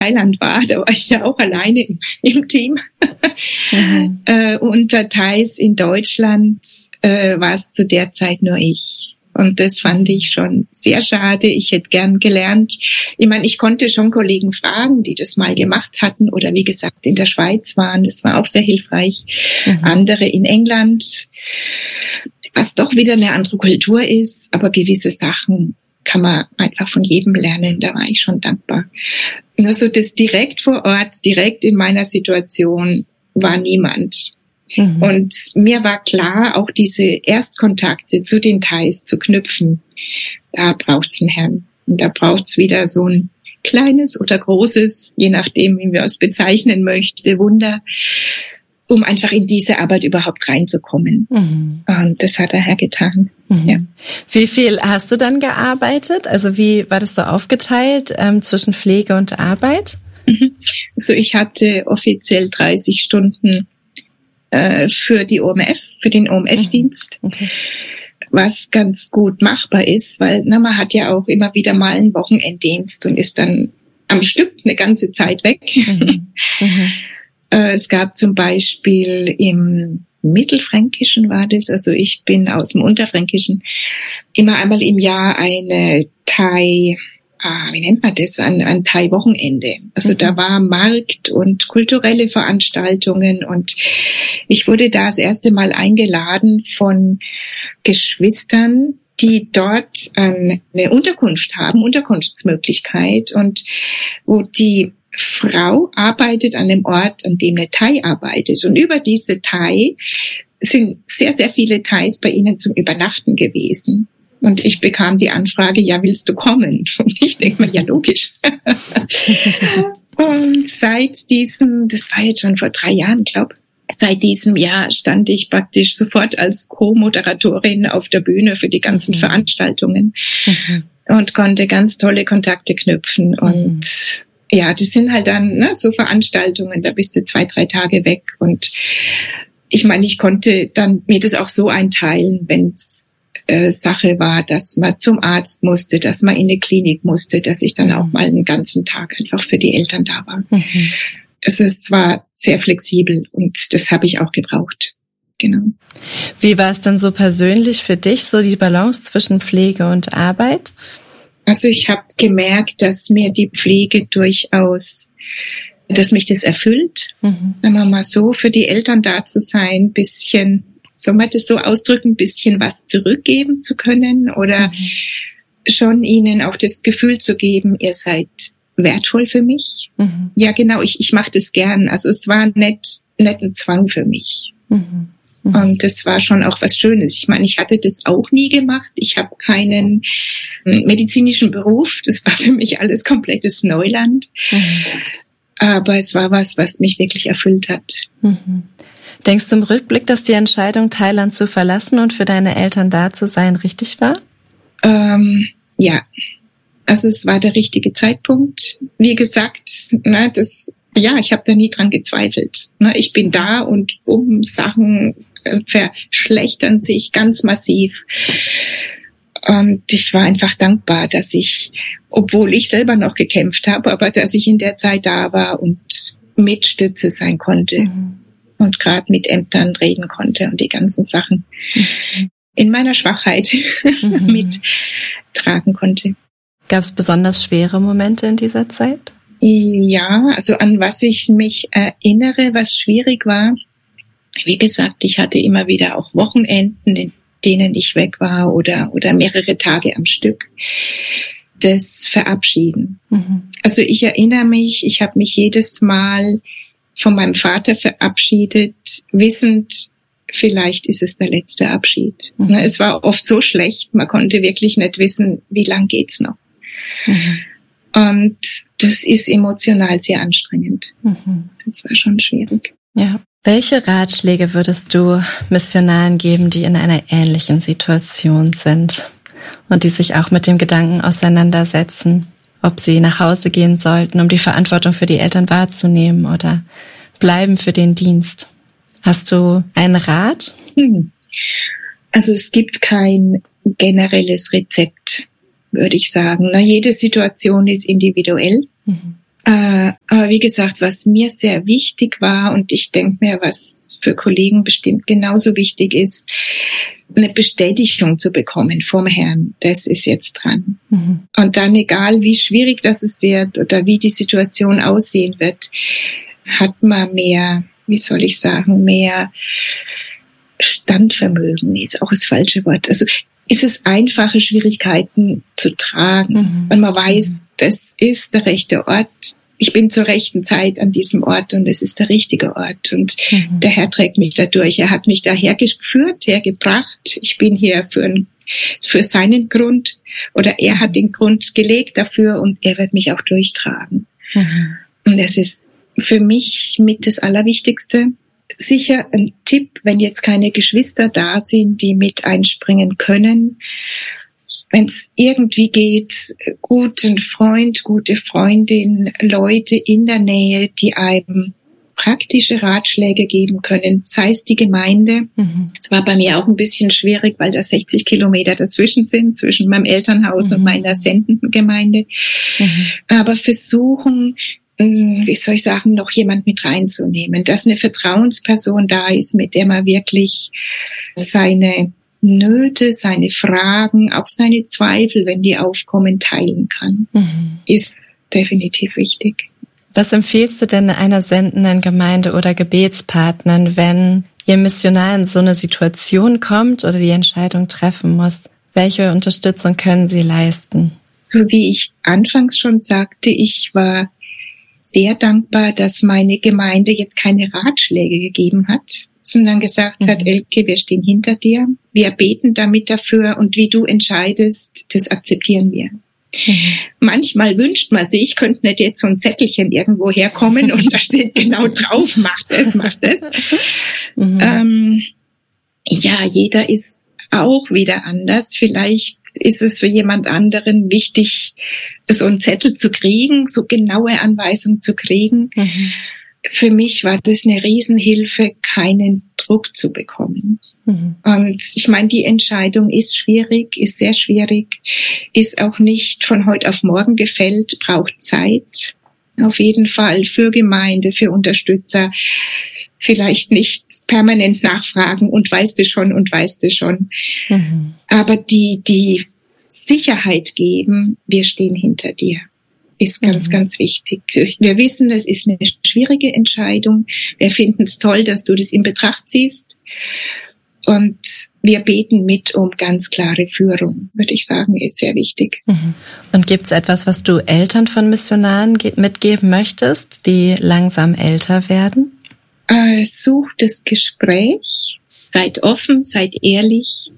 Thailand war, da war ich ja auch alleine im Team. Unter Thais in Deutschland war es zu der Zeit nur ich. Und das fand ich schon sehr schade. Ich hätte gern gelernt. Ich meine, ich konnte schon Kollegen fragen, die das mal gemacht hatten oder wie gesagt in der Schweiz waren. Das war auch sehr hilfreich. Andere in England, was doch wieder eine andere Kultur ist. Aber gewisse Sachen kann man einfach von jedem lernen. Da war ich schon dankbar. Nur so das direkt vor Ort, direkt in meiner Situation war niemand. Und mir war klar, auch diese Erstkontakte zu den Thais zu knüpfen, da braucht's einen Herrn. Und da braucht's wieder so ein kleines oder großes, je nachdem, wie wir es bezeichnen möchte, Wunder, um einfach in diese Arbeit überhaupt reinzukommen. Und das hat der Herr getan. Ja. Wie viel hast du dann gearbeitet? Also wie war das so aufgeteilt zwischen Pflege und Arbeit? Also ich hatte offiziell 30 Stunden für die OMF, für den OMF-Dienst, was ganz gut machbar ist, weil man hat ja auch immer wieder mal einen Wochenenddienst und ist dann am Stück eine ganze Zeit weg. Es gab zum Beispiel im Mittelfränkischen war das, also ich bin aus dem Unterfränkischen, immer einmal im Jahr eine Thai, wie nennt man das, ein Thai-Wochenende. Also da war Markt und kulturelle Veranstaltungen und ich wurde da das erste Mal eingeladen von Geschwistern, die dort eine Unterkunft haben, Unterkunftsmöglichkeit und wo die Frau arbeitet an dem Ort, an dem eine Thai arbeitet. Und über diese Thai sind sehr, sehr viele Thais bei ihnen zum Übernachten gewesen. Und ich bekam die Anfrage, ja, willst du kommen? Und ich denke mir, ja, logisch. Und seit diesem, das war jetzt schon vor 3 Jahren, glaube ich, seit diesem Jahr stand ich praktisch sofort als Co-Moderatorin auf der Bühne für die ganzen Veranstaltungen und konnte ganz tolle Kontakte knüpfen. Und ja, das sind halt dann so Veranstaltungen, da bist du 2, 3 Tage weg. Und ich meine, ich konnte dann mir das auch so einteilen, wenn's Sache war, dass man zum Arzt musste, dass man in eine Klinik musste, dass ich dann auch mal einen ganzen Tag einfach für die Eltern da war. Also es war sehr flexibel und das habe ich auch gebraucht. Genau. Wie war es dann so persönlich für dich, so die Balance zwischen Pflege und Arbeit? Also ich habe gemerkt, dass mir die Pflege durchaus, dass mich das erfüllt. Sagen wir mal so, für die Eltern da zu sein, bisschen, soll man das so ausdrücken, ein bisschen was zurückgeben zu können oder schon ihnen auch das Gefühl zu geben, ihr seid wertvoll für mich. Ja, genau, ich mache das gern. Also es war nicht ein Zwang für mich. Und das war schon auch was Schönes. Ich meine, ich hatte das auch nie gemacht. Ich habe keinen medizinischen Beruf. Das war für mich alles komplettes Neuland. Aber es war was mich wirklich erfüllt hat. Denkst du im Rückblick, dass die Entscheidung, Thailand zu verlassen und für deine Eltern da zu sein, richtig war? Ja, also es war der richtige Zeitpunkt. Wie gesagt, ich habe da nie dran gezweifelt. Ich bin da und Sachen verschlechtern sich ganz massiv. Und ich war einfach dankbar, dass ich, obwohl ich selber noch gekämpft habe, aber dass ich in der Zeit da war und mit Stütze sein konnte und gerade mit Ämtern reden konnte und die ganzen Sachen in meiner Schwachheit mittragen konnte. Gab es besonders schwere Momente in dieser Zeit? Ja, also an was ich mich erinnere, was schwierig war. Wie gesagt, ich hatte immer wieder auch Wochenenden, in denen ich weg war oder mehrere Tage am Stück. Das Verabschieden. Also ich erinnere mich, ich habe mich jedes Mal von meinem Vater verabschiedet, wissend, vielleicht ist es der letzte Abschied. Es war oft so schlecht, man konnte wirklich nicht wissen, wie lang geht's noch. Und das ist emotional sehr anstrengend. Das war schon schwierig. Ja. Welche Ratschläge würdest du Missionaren geben, die in einer ähnlichen Situation sind und die sich auch mit dem Gedanken auseinandersetzen, ob sie nach Hause gehen sollten, um die Verantwortung für die Eltern wahrzunehmen oder bleiben für den Dienst? Hast du einen Rat? Also es gibt kein generelles Rezept, würde ich sagen. Jede Situation ist individuell. Aber wie gesagt, was mir sehr wichtig war, und ich denke mir, was für Kollegen bestimmt genauso wichtig ist, eine Bestätigung zu bekommen vom Herrn, das ist jetzt dran. Mhm. Und dann, egal wie schwierig das es wird oder wie die Situation aussehen wird, hat man mehr, mehr Standvermögen, ist auch das falsche Wort. Also ist es einfache, Schwierigkeiten zu tragen, weil man weiß, das ist der rechte Ort. Ich bin zur rechten Zeit an diesem Ort und es ist der richtige Ort. Und der Herr trägt mich da durch. Er hat mich daher geführt, hergebracht. Ich bin hier für seinen Grund, oder er hat den Grund gelegt dafür und er wird mich auch durchtragen. Und es ist für mich mit das Allerwichtigste. Sicher ein Tipp, wenn jetzt keine Geschwister da sind, die mit einspringen können. Wenn es irgendwie geht, guten Freund, gute Freundin, Leute in der Nähe, die einem praktische Ratschläge geben können, sei es die Gemeinde. Es war bei mir auch ein bisschen schwierig, weil da 60 Kilometer dazwischen sind, zwischen meinem Elternhaus und meiner sendenden Gemeinde. Aber versuchen, noch jemand mit reinzunehmen, dass eine Vertrauensperson da ist, mit der man wirklich seine Nöte, seine Fragen, auch seine Zweifel, wenn die aufkommen, teilen kann, ist definitiv wichtig. Was empfiehlst du denn einer sendenden Gemeinde oder Gebetspartnern, wenn ihr Missionar in so eine Situation kommt oder die Entscheidung treffen muss? Welche Unterstützung können sie leisten? So wie ich anfangs schon sagte, ich war sehr dankbar, dass meine Gemeinde jetzt keine Ratschläge gegeben hat, sondern gesagt hat, Elke, wir stehen hinter dir, wir beten damit dafür und wie du entscheidest, das akzeptieren wir. Manchmal wünscht man sich, könnte nicht jetzt so ein Zettelchen irgendwo herkommen und da steht genau drauf, mach das. Jeder ist auch wieder anders. Vielleicht ist es für jemand anderen wichtig, so einen Zettel zu kriegen, so genaue Anweisungen zu kriegen. Für mich war das eine Riesenhilfe, keinen Druck zu bekommen. Und ich meine, die Entscheidung ist schwierig, ist sehr schwierig, ist auch nicht von heute auf morgen gefällt, braucht Zeit. Auf jeden Fall für Gemeinde, für Unterstützer. Vielleicht nicht permanent nachfragen und weißt du schon. Aber die Sicherheit geben, wir stehen hinter dir, ist ganz, ganz wichtig. Wir wissen, es ist eine schwierige Entscheidung. Wir finden es toll, dass du das in Betracht ziehst. Und wir beten mit um ganz klare Führung, würde ich sagen, ist sehr wichtig. Und gibt es etwas, was du Eltern von Missionaren mitgeben möchtest, die langsam älter werden? Sucht das Gespräch, seid offen, seid ehrlich,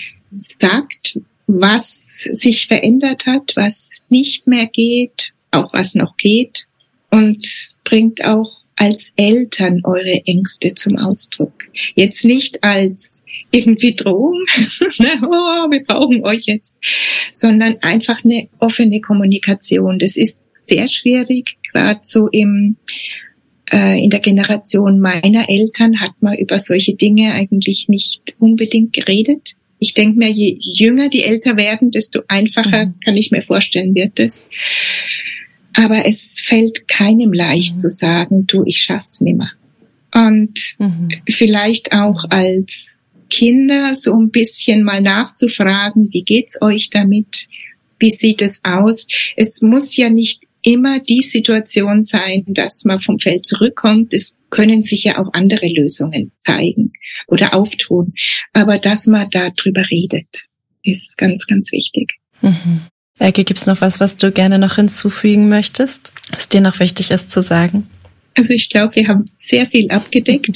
sagt, was sich verändert hat, was nicht mehr geht, auch was noch geht, und bringt auch als Eltern eure Ängste zum Ausdruck. Jetzt nicht als irgendwie Drohung, wir brauchen euch jetzt, sondern einfach eine offene Kommunikation. Das ist sehr schwierig, gerade so in der Generation meiner Eltern hat man über solche Dinge eigentlich nicht unbedingt geredet. Ich denke mir, je jünger die älter werden, desto einfacher, kann ich mir vorstellen, wird es. Aber es fällt keinem leicht zu sagen, du, ich schaff's nimmer. Und vielleicht auch als Kinder so ein bisschen mal nachzufragen, wie geht's euch damit? Wie sieht es aus? Es muss ja nicht immer die Situation sein, dass man vom Feld zurückkommt. Es können sich ja auch andere Lösungen zeigen oder auftun. Aber dass man darüber redet, ist ganz, ganz wichtig. Elke, gibt's noch was du gerne noch hinzufügen möchtest, was dir noch wichtig ist zu sagen? Also ich glaube, wir haben sehr viel abgedeckt.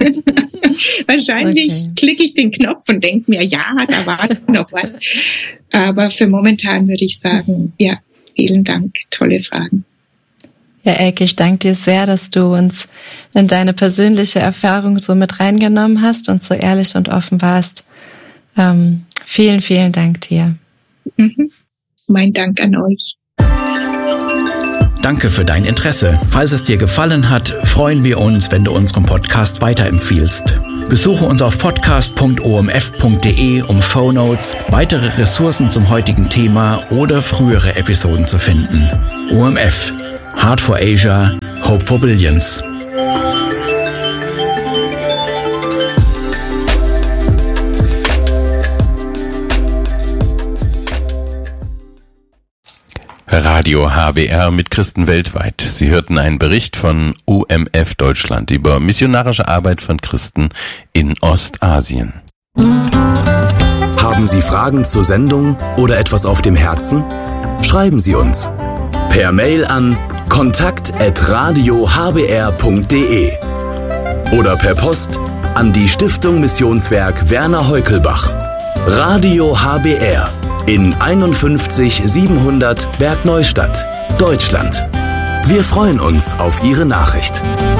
Wahrscheinlich klicke ich den Knopf und denke mir, ja, da war noch was. Aber für momentan würde ich sagen, ja, vielen Dank, tolle Fragen. Ja, Elke, ich danke dir sehr, dass du uns in deine persönliche Erfahrung so mit reingenommen hast und so ehrlich und offen warst. Vielen, vielen Dank dir. Mein Dank an euch. Danke für dein Interesse. Falls es dir gefallen hat, freuen wir uns, wenn du unseren Podcast weiterempfiehlst. Besuche uns auf podcast.omf.de, um Shownotes, weitere Ressourcen zum heutigen Thema oder frühere Episoden zu finden. OMF. Heart for Asia, Hope for Billions. Radio HBR mit Christen weltweit. Sie hörten einen Bericht von OMF Deutschland über missionarische Arbeit von Christen in Ostasien. Haben Sie Fragen zur Sendung oder etwas auf dem Herzen? Schreiben Sie uns per Mail an kontakt@radiohbr.de oder per Post an die Stiftung Missionswerk Werner Heukelbach. Radio HBR in 51 700 Bergneustadt, Deutschland. Wir freuen uns auf Ihre Nachricht.